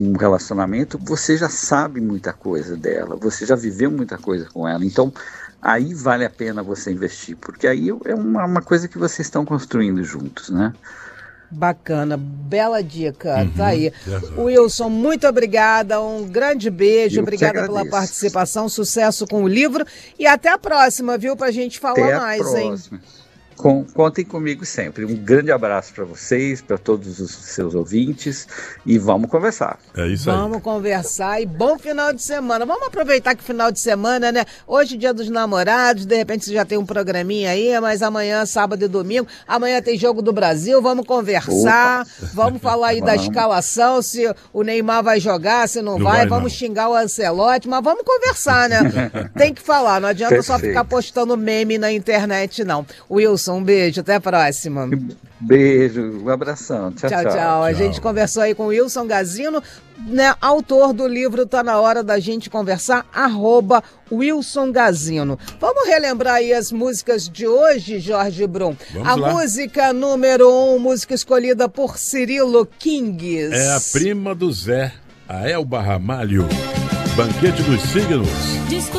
um relacionamento, você já sabe muita coisa dela, você já viveu muita coisa com ela, então aí vale a pena você investir, porque aí é uma coisa que vocês estão construindo juntos, né? Bacana, bela dica, tá aí. Wilson, muito obrigada, um grande beijo, obrigada pela participação, sucesso com o livro e até a próxima, viu, pra gente falar mais, hein? Contem comigo sempre. Um grande abraço para vocês, para todos os seus ouvintes e vamos conversar. É isso aí. Vamos conversar e bom final de semana. Vamos aproveitar que final de semana, né? Hoje, Dia dos Namorados, de repente você já tem um programinha aí, mas amanhã, sábado e domingo, amanhã tem Jogo do Brasil, vamos conversar, vamos falar aí da escalação, se o Neymar vai jogar, se não vai, vamos xingar o Ancelotti, mas vamos conversar, né? Tem que falar, não adianta só ficar postando meme na internet, não. Wilson, um beijo, até a próxima. Beijo, um abração. Tchau. A gente conversou aí com o Wilson Gazino, né, autor do livro Tá Na Hora da Gente Conversar, @Wilson Gazino. Vamos relembrar aí as músicas de hoje, Jorge Brum. Vamos lá. Música número 1, música escolhida por Cirilo Kings. É a prima do Zé, a Elba Ramalho. Banquete dos Signos.